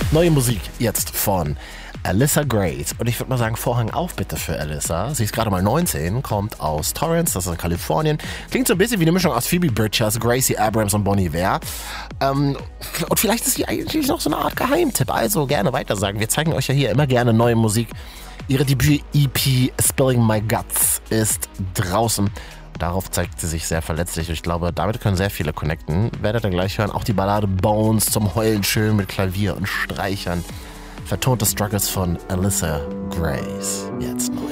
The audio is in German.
Neue Musik jetzt von Alyssa Grace. Und ich würde mal sagen, Vorhang auf bitte für Alyssa. Sie ist gerade mal 19, kommt aus Torrance, das ist in Kalifornien. Klingt so ein bisschen wie eine Mischung aus Phoebe Bridgers, Gracie Abrams und Bon Iver. Und vielleicht ist sie eigentlich noch so eine Art Geheimtipp. Also gerne weitersagen. Wir zeigen euch ja hier immer gerne neue Musik. Ihre Debüt-EP Spilling My Guts ist draußen. Darauf zeigt sie sich sehr verletzlich. Ich glaube, damit können sehr viele connecten. Werdet ihr gleich hören. Auch die Ballade Bones zum Heulen schön mit Klavier und Streichern. Vertonte Struggles von Alyssa Grace. Jetzt neu.